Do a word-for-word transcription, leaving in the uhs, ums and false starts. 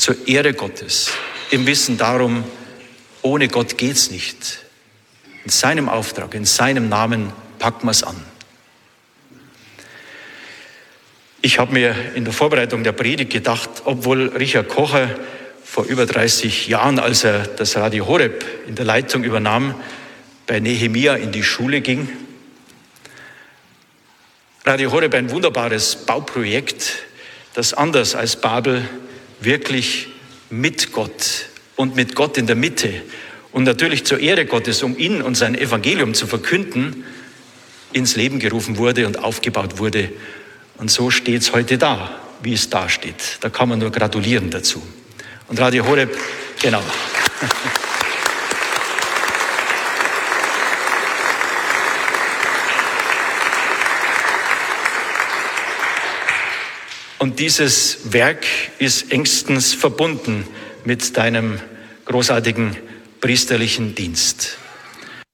zur Ehre Gottes, im Wissen darum, ohne Gott geht's nicht. In seinem Auftrag, in seinem Namen packen wir es an. Ich habe mir in der Vorbereitung der Predigt gedacht, obwohl Richard Kocher vor über dreißig Jahren, als er das Radio Horeb in der Leitung übernahm, bei Nehemia in die Schule ging. Radio Horeb, ein wunderbares Bauprojekt, das anders als Babel wirklich mit Gott und mit Gott in der Mitte und natürlich zur Ehre Gottes, um ihn und sein Evangelium zu verkünden, ins Leben gerufen wurde und aufgebaut wurde. Und so steht es heute da, wie es da steht. Da kann man nur gratulieren dazu. Und Radio Horeb, genau. Und dieses Werk ist engstens verbunden mit deinem großartigen priesterlichen Dienst.